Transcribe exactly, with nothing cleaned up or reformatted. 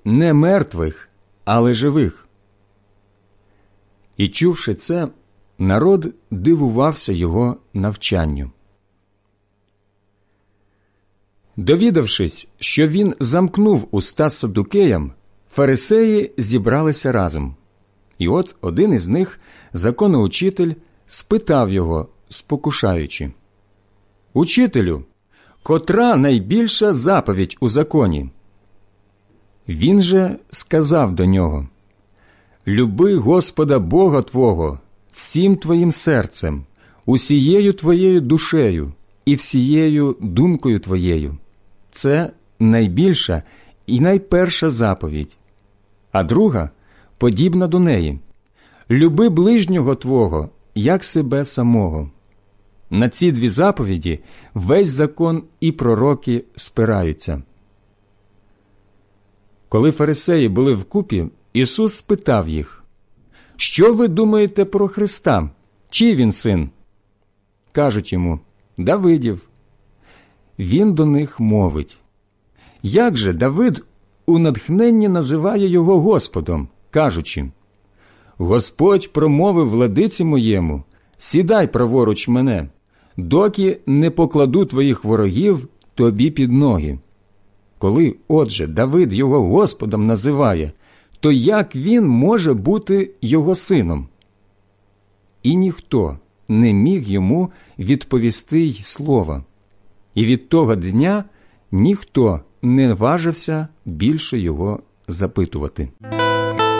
не мертвих, але живих». І чувши це, народ дивувався його навчанню. Довідавшись, що він замкнув уста саддукеям, фарисеї зібралися разом. І от один із них, законоучитель, спитав його, спокушаючи: «Учителю, котра найбільша заповідь у законі?» Він же сказав до нього: «Люби Господа Бога твого всім твоїм серцем, усією твоєю душею і всією думкою твоєю. Це найбільша і найперша заповідь. А друга подібна до неї: люби ближнього твого, як себе самого. На ці дві заповіді весь закон і пророки спираються». Коли фарисеї були вкупі, Ісус спитав їх: «Що ви думаєте про Христа? Чий він син?» Кажуть йому: «Давидів». Він до них мовить: «Як же Давид у натхненні називає його Господом, кажучи: Господь промовив владиці моєму: сідай праворуч мене, доки не покладу твоїх ворогів тобі під ноги. Коли, отже, Давид його Господом називає, то як він може бути його сином?» І ніхто не міг йому відповісти й слова. І від того дня ніхто не важився більше його запитувати.